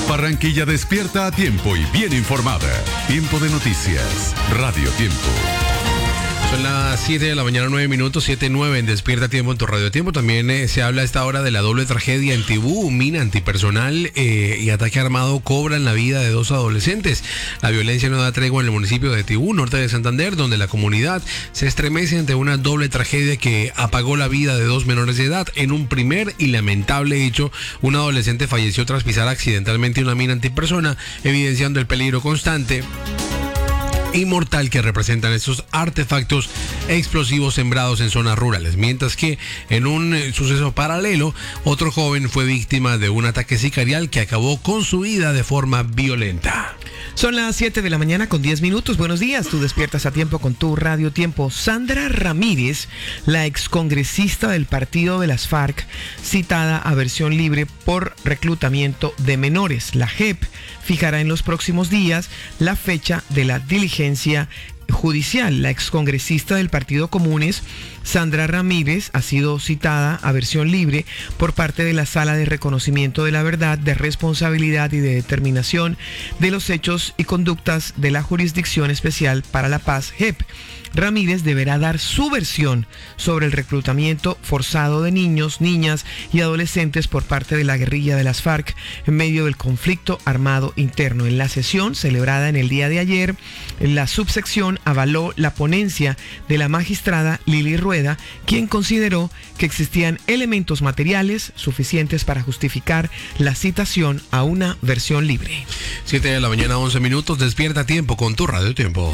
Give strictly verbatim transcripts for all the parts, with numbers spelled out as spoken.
Barranquilla despierta a tiempo y bien informada. Tiempo de noticias. Radio Tiempo. Son las siete de la mañana, nueve minutos, siete nueve en Despierta Tiempo en tu Radio Tiempo. También eh, se habla a esta hora de la doble tragedia en Tibú. Mina antipersonal eh, y ataque armado cobran la vida de dos adolescentes. La violencia no da tregua en el municipio de Tibú, norte de Santander, donde la comunidad se estremece ante una doble tragedia que apagó la vida de dos menores de edad. En un primer y lamentable hecho, un adolescente falleció tras pisar accidentalmente una mina antipersona, evidenciando el peligro constante y mortal que representan estos artefactos explosivos sembrados en zonas rurales, mientras que en un eh, suceso paralelo, otro joven fue víctima de un ataque sicarial que acabó con su vida de forma violenta. Son las siete de la mañana con diez minutos. Buenos días, tú despiertas a tiempo con tu Radio Tiempo. Sandra Ramírez, la excongresista del partido de las FARC, citada a versión libre por reclutamiento de menores. La J E P fijará en los próximos días la fecha de la diligencia judicial. La excongresista del Partido Comunes, Sandra Ramírez, ha sido citada a versión libre por parte de la Sala de Reconocimiento de la Verdad, de Responsabilidad y de Determinación de los Hechos y Conductas de la Jurisdicción Especial para la Paz, J E P. Ramírez deberá dar su versión sobre el reclutamiento forzado de niños, niñas y adolescentes por parte de la guerrilla de las FARC en medio del conflicto armado interno. En la sesión celebrada en el día de ayer, la subsección avaló la ponencia de la magistrada Lili Rueda, quien consideró que existían elementos materiales suficientes para justificar la citación a una versión libre. siete de la mañana, once minutos, despierta a tiempo con tu Radio Tiempo.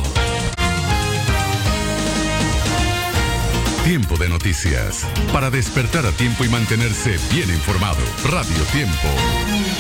Tiempo de noticias. Para despertar a tiempo y mantenerse bien informado. Radio Tiempo.